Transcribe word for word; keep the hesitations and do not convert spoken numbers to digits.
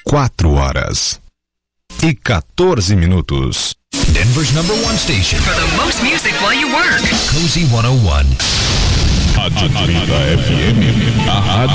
quatro horas e quatorze minutos. Denver's number one station for the most music while you work. Cozy cento e um. Atlanta F M, a rádio